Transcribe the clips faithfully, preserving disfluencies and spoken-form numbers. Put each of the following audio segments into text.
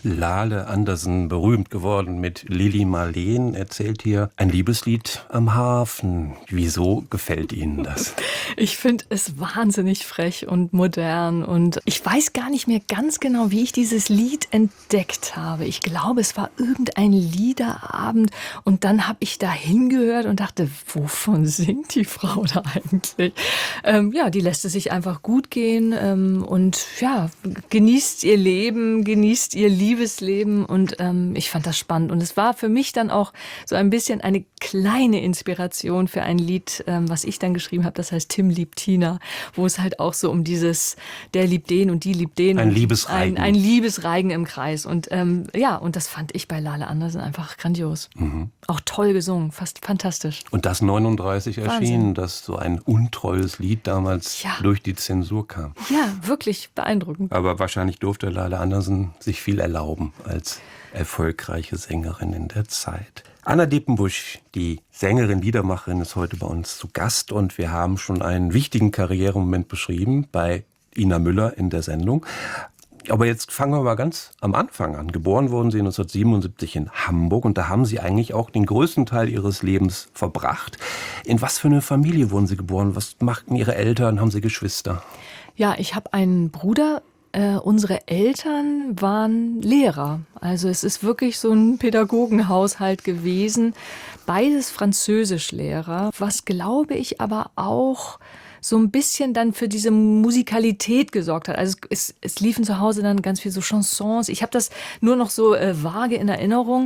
Lale Andersen, berühmt geworden mit Lili Marleen, erzählt hier ein Liebeslied am Hafen. Wieso gefällt Ihnen das? Ich finde es wahnsinnig frech und modern und ich weiß gar nicht mehr ganz genau, wie ich dieses Lied entdeckt habe. Ich glaube, es war irgendein Liederabend und dann habe ich da hingehört und dachte, wovon singt die Frau da eigentlich? Ähm, ja, die lässt es sich einfach gut gehen ähm, und ja, genießt ihr Leben, genießt ihr Liebesleben und ähm, ich fand das spannend und es war für mich dann auch so ein bisschen eine kleine Inspiration für ein Lied, ähm, was ich dann geschrieben habe, das heißt Tim liebt Tina, wo es halt auch so um dieses, der liebt den und die liebt den. Ein Liebesreigen. Ein, ein Liebesreigen im Kreis und ähm, ja, und das fand ich bei Lale Andersen einfach grandios. Mhm. Auch toll gesungen, fast fantastisch. Und das neununddreißig erschienen, Wahnsinn. Dass so ein untreues Lied damals ja. durch die Zensur kam. Ja, wirklich beeindruckend. Aber wahrscheinlich durfte Lale Andersen sich viel erlauben als erfolgreiche Sängerin in der Zeit. Anna Diepenbusch, die Sängerin, Liedermacherin, ist heute bei uns zu Gast und wir haben schon einen wichtigen Karrieremoment beschrieben bei Ina Müller in der Sendung. Aber jetzt fangen wir mal ganz am Anfang an. Geboren wurden Sie neunzehnhundertsiebenundsiebzig in Hamburg und da haben Sie eigentlich auch den größten Teil Ihres Lebens verbracht. In was für eine Familie wurden Sie geboren? Was machten Ihre Eltern? Haben Sie Geschwister? Ja, ich habe einen Bruder. Äh, unsere Eltern waren Lehrer. Also es ist wirklich so ein Pädagogenhaushalt gewesen. Beides Französischlehrer, was glaube ich aber auch so ein bisschen dann für diese Musikalität gesorgt hat. Also es, es liefen zu Hause dann ganz viel so Chansons. Ich habe das nur noch so äh, vage in Erinnerung.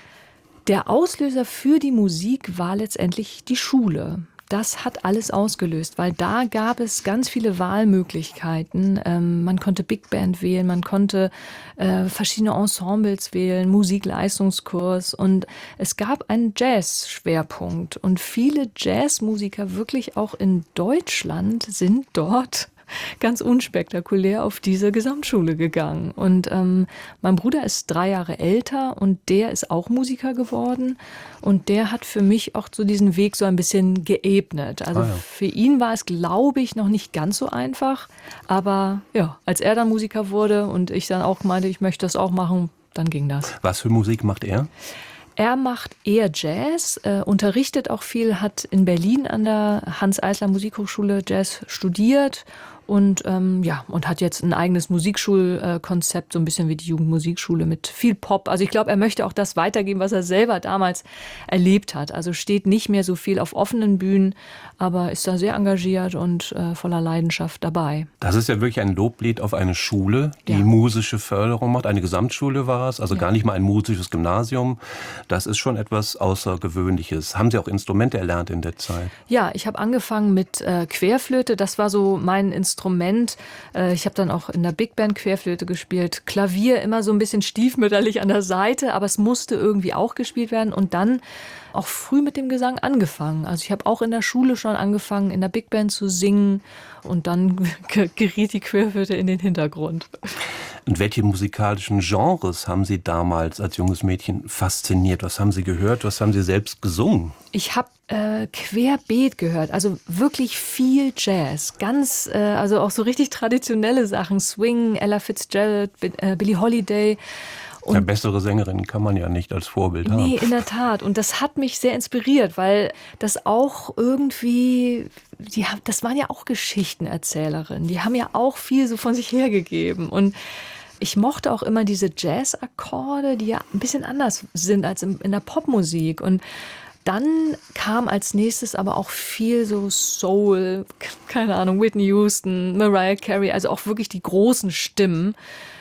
Der Auslöser für die Musik war letztendlich die Schule. Das hat alles ausgelöst, weil da gab es ganz viele Wahlmöglichkeiten. Ähm, man konnte Big Band wählen, man konnte äh, verschiedene Ensembles wählen, Musikleistungskurs und es gab einen Jazz-Schwerpunkt. Und viele Jazzmusiker, wirklich auch in Deutschland, sind dort ganz unspektakulär auf diese Gesamtschule gegangen. Und ähm, mein Bruder ist drei Jahre älter und der ist auch Musiker geworden. Und der hat für mich auch so diesen Weg so ein bisschen geebnet. Also ah, ja. Für ihn war es, glaube ich, noch nicht ganz so einfach. Aber ja, als er dann Musiker wurde und ich dann auch meinte, ich möchte das auch machen, dann ging das. Was für Musik macht er? Er macht eher Jazz, äh, unterrichtet auch viel, hat in Berlin an der Hanns-Eisler Musikhochschule Jazz studiert und ähm, ja und hat jetzt ein eigenes Musikschulkonzept, so ein bisschen wie die Jugendmusikschule mit viel Pop. Also ich glaube, er möchte auch das weitergeben, was er selber damals erlebt hat. Also steht nicht mehr so viel auf offenen Bühnen, aber ist da sehr engagiert und äh, voller Leidenschaft dabei. Das ist ja wirklich ein Loblied auf eine Schule, die ja. musische Förderung macht. Eine Gesamtschule war es, also ja. gar nicht mal ein musisches Gymnasium. Das ist schon etwas Außergewöhnliches. Haben Sie auch Instrumente erlernt in der Zeit? Ja, ich habe angefangen mit äh, Querflöte. Das war so mein Instrument. Äh, ich habe dann auch in der Big Band Querflöte gespielt. Klavier immer so ein bisschen stiefmütterlich an der Seite, aber es musste irgendwie auch gespielt werden. Und dann auch früh mit dem Gesang angefangen. Also ich habe auch in der Schule schon angefangen, in der Big Band zu singen. Und dann geriet die Querflöte in den Hintergrund. Und welche musikalischen Genres haben Sie damals als junges Mädchen fasziniert? Was haben Sie gehört? Was haben Sie selbst gesungen? Ich habe äh, querbeet gehört, also wirklich viel Jazz, ganz, äh, also auch so richtig traditionelle Sachen, Swing, Ella Fitzgerald, äh, Billie Holiday. Und ja, bessere Sängerin kann man ja nicht als Vorbild haben. Nee, in der Tat. Und das hat mich sehr inspiriert, weil das auch irgendwie, die, das waren ja auch Geschichtenerzählerinnen. Die haben ja auch viel so von sich hergegeben. Und ich mochte auch immer diese Jazz-Akkorde, die ja ein bisschen anders sind als in, in der Popmusik. Und dann kam als nächstes aber auch viel so Soul, keine Ahnung, Whitney Houston, Mariah Carey, also auch wirklich die großen Stimmen.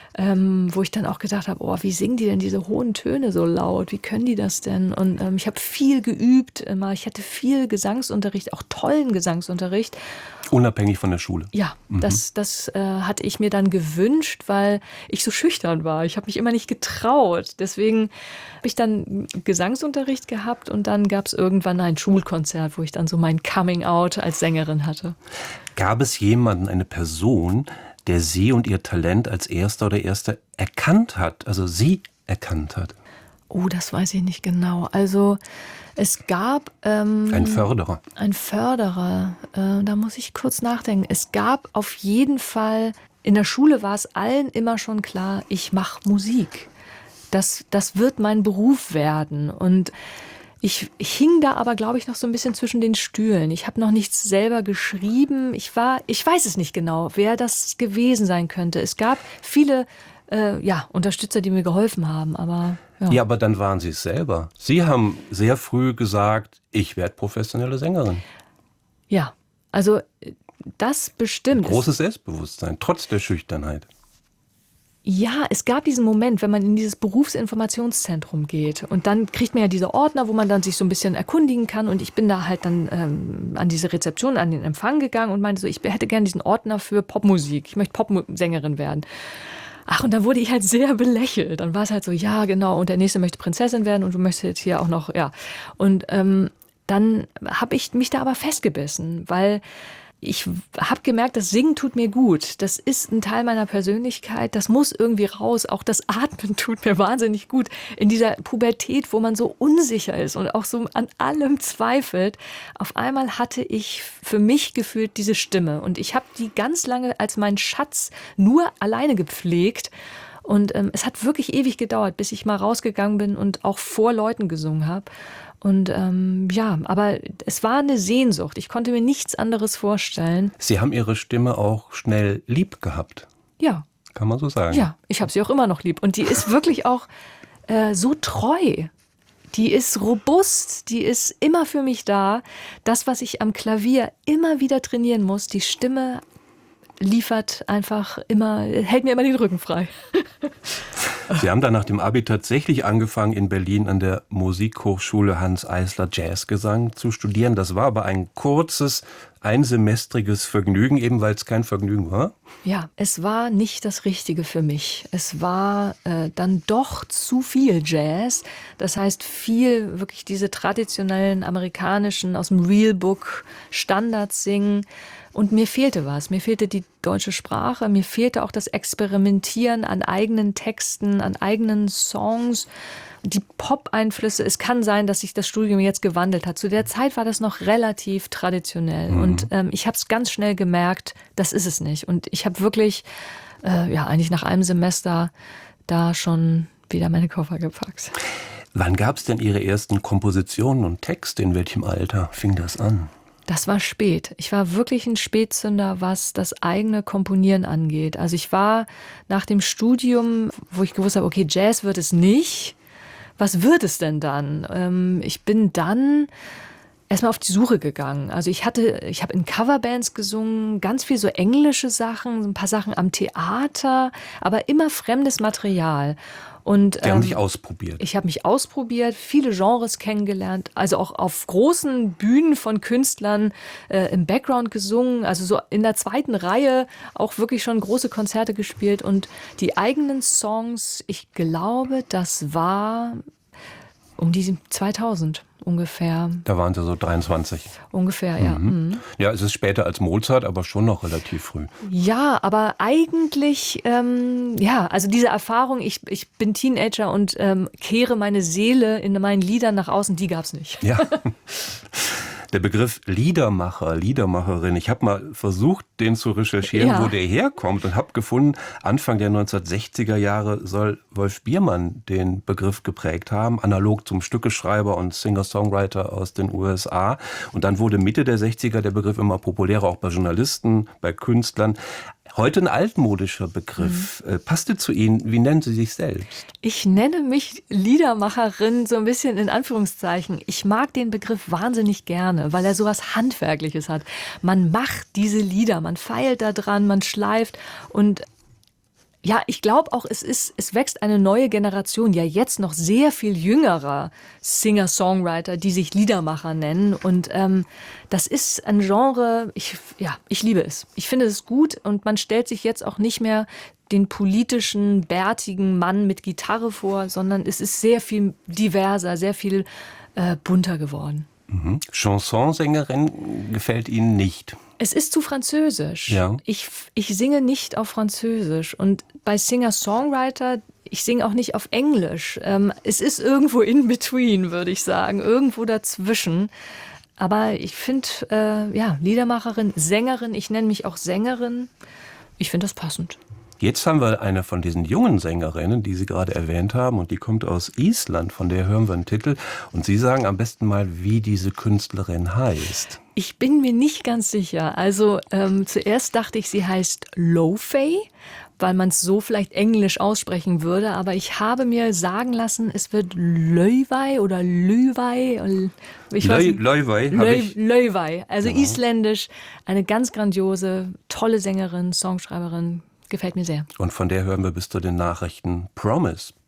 Ähm, wo ich dann auch gedacht habe, oh, wie singen die denn diese hohen Töne so laut? Wie können die das denn? Und ähm, ich habe viel geübt immer. Ich hatte viel Gesangsunterricht, auch tollen Gesangsunterricht. Unabhängig von der Schule? Ja, mhm. das, das äh, hatte ich mir dann gewünscht, weil ich so schüchtern war. Ich habe mich immer nicht getraut. Deswegen habe ich dann Gesangsunterricht gehabt und dann gab es irgendwann ein Schulkonzert, wo ich dann so mein Coming-out als Sängerin hatte. Gab es jemanden, eine Person, der Sie und Ihr Talent als Erster oder Erste erkannt hat, also Sie erkannt hat? Oh, das weiß ich nicht genau. Also es gab... Ähm, ein Förderer. Ein Förderer, äh, da muss ich kurz nachdenken. Es gab auf jeden Fall in der Schule war es allen immer schon klar, ich mache Musik. Das, das wird mein Beruf werden. Und ich, ich hing da aber, glaube ich, noch so ein bisschen zwischen den Stühlen. Ich habe noch nichts selber geschrieben. Ich war, ich weiß es nicht genau, wer das gewesen sein könnte. Es gab viele äh, ja, Unterstützer, die mir geholfen haben, aber ja. Ja, aber dann waren Sie es selber. Sie haben sehr früh gesagt, ich werde professionelle Sängerin. Ja, also das bestimmt. Großes Selbstbewusstsein, trotz der Schüchternheit. Ja, es gab diesen Moment, wenn man in dieses Berufsinformationszentrum geht und dann kriegt man ja diese Ordner, wo man dann sich so ein bisschen erkundigen kann und ich bin da halt dann ähm, an diese Rezeption, an den Empfang gegangen und meinte so, ich hätte gerne diesen Ordner für Popmusik, ich möchte Popsängerin werden. Ach, und dann wurde ich halt sehr belächelt. Dann war es halt so, ja, genau, und der Nächste möchte Prinzessin werden und du möchtest jetzt hier auch noch, ja. Und ähm, dann habe ich mich da aber festgebissen, weil ich habe gemerkt, das Singen tut mir gut. Das ist ein Teil meiner Persönlichkeit. Das muss irgendwie raus. Auch das Atmen tut mir wahnsinnig gut. In dieser Pubertät, wo man so unsicher ist und auch so an allem zweifelt. Auf einmal hatte ich für mich gefühlt diese Stimme. Und ich habe die ganz lange als meinen Schatz nur alleine gepflegt. Und ähm, es hat wirklich ewig gedauert, bis ich mal rausgegangen bin und auch vor Leuten gesungen habe. Und ähm, ja, aber es war eine Sehnsucht. Ich konnte mir nichts anderes vorstellen. Sie haben Ihre Stimme auch schnell lieb gehabt. Ja. Kann man so sagen. Ja, ich habe sie auch immer noch lieb. Und die ist wirklich auch äh, so treu. Die ist robust, die ist immer für mich da. Das, was ich am Klavier immer wieder trainieren muss, die Stimme liefert einfach immer, hält mir immer den Rücken frei. Sie haben dann nach dem Abi tatsächlich angefangen, in Berlin an der Musikhochschule Hanns Eisler Jazzgesang zu studieren. Das war aber ein kurzes, einsemestriges Vergnügen, eben weil es kein Vergnügen war. Ja, es war nicht das Richtige für mich. Es war äh, dann doch zu viel Jazz. Das heißt, viel wirklich diese traditionellen amerikanischen, aus dem Real Book Standards singen. Und mir fehlte was. Mir fehlte die deutsche Sprache. Mir fehlte auch das Experimentieren an eigenen Texten, an eigenen Songs. Die Pop-Einflüsse. Es kann sein, dass sich das Studium jetzt gewandelt hat. Zu der Zeit war das noch relativ traditionell. Mhm. Und ähm, ich habe es ganz schnell gemerkt, das ist es nicht. Und ich habe wirklich, äh, ja, eigentlich nach einem Semester da schon wieder meine Koffer gepackt. Wann gab es denn Ihre ersten Kompositionen und Texte? In welchem Alter fing das an? Das war spät. Ich war wirklich ein Spätzünder, was das eigene Komponieren angeht. Also ich war nach dem Studium, wo ich gewusst habe, okay, Jazz wird es nicht. Was wird es denn dann? Ähm, ich bin dann erstmal auf die Suche gegangen. Also ich hatte, ich habe in Coverbands gesungen, ganz viel so englische Sachen, ein paar Sachen am Theater, aber immer fremdes Material. Und, Sie haben ähm, sich ausprobiert. Ich habe mich ausprobiert, viele Genres kennengelernt, also auch auf großen Bühnen von Künstlern äh, im Background gesungen, also so in der zweiten Reihe auch wirklich schon große Konzerte gespielt und die eigenen Songs, ich glaube, das war um die zweitausend ungefähr. Da waren Sie so dreiundzwanzig. Ungefähr, ja. Mhm. Mhm. Ja, es ist später als Mozart, aber schon noch relativ früh. Ja, aber eigentlich, ähm, ja, also diese Erfahrung, ich, ich bin Teenager und ähm, kehre meine Seele in meinen Liedern nach außen, die gab's nicht. Ja. Der Begriff Liedermacher, Liedermacherin, ich habe mal versucht, den zu recherchieren, ja. wo der herkommt und habe gefunden, Anfang der neunzehnhundertsechziger Jahre soll Wolf Biermann den Begriff geprägt haben, analog zum Stückeschreiber und Singer-Songwriter aus den U S A. Und dann wurde Mitte der sechziger der Begriff immer populärer, auch bei Journalisten, bei Künstlern. Heute ein altmodischer Begriff. Mhm. Passte zu Ihnen. Wie nennen Sie sich selbst? Ich nenne mich Liedermacherin so ein bisschen in Anführungszeichen. Ich mag den Begriff wahnsinnig gerne, weil er sowas Handwerkliches hat. Man macht diese Lieder, man feilt da dran, man schleift und ja, ich glaube auch, es ist, es wächst eine neue Generation, ja jetzt noch sehr viel jüngerer Singer-Songwriter, die sich Liedermacher nennen. Und ähm, das ist ein Genre, ich, ja, ich liebe es. Ich finde es gut und man stellt sich jetzt auch nicht mehr den politischen, bärtigen Mann mit Gitarre vor, sondern es ist sehr viel diverser, sehr viel äh, bunter geworden. Mhm. Chansonsängerin gefällt Ihnen nicht? Es ist zu französisch. Ja. Ich, ich singe nicht auf Französisch. Und bei Singer-Songwriter, ich singe auch nicht auf Englisch. Ähm, es ist irgendwo in between, würde ich sagen. Irgendwo dazwischen. Aber ich finde, äh, ja, Liedermacherin, Sängerin, ich nenne mich auch Sängerin. ich finde das passend. Jetzt haben wir eine von diesen jungen Sängerinnen, die Sie gerade erwähnt haben, und die kommt aus Island, von der hören wir einen Titel. Und Sie sagen am besten mal, wie diese Künstlerin heißt. Ich bin mir nicht ganz sicher. Also ähm, zuerst dachte ich, sie heißt Lo-Fay, weil man es so vielleicht englisch aussprechen würde. Aber ich habe mir sagen lassen, es wird Löwei oder Lüwei. Ich weiß nicht. Löwei habe Lö- ich. Löwei, also Genau. isländisch. Eine ganz grandiose, tolle Sängerin, Songschreiberin. Gefällt mir sehr. Und von der hören wir bis zu den Nachrichten Promise.